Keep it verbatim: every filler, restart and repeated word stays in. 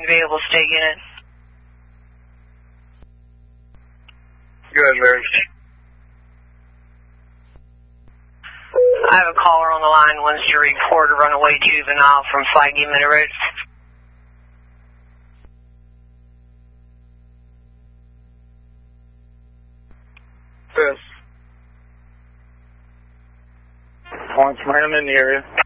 to be able to stay unit. Go ahead, Mary. I have a caller on the line, wants to report a runaway juvenile from Flaggy Minute Road. Yes. Lawrence Martin in the area.